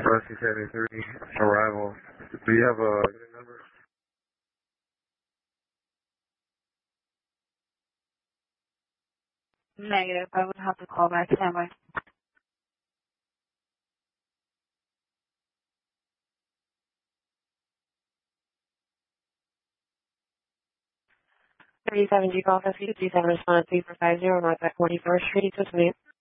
Rusty 73, arrival. Do you have a unit number? Negative. I would have to call back. Standby. 37G call, 57 responded 3450, North 41st Street, Sesame.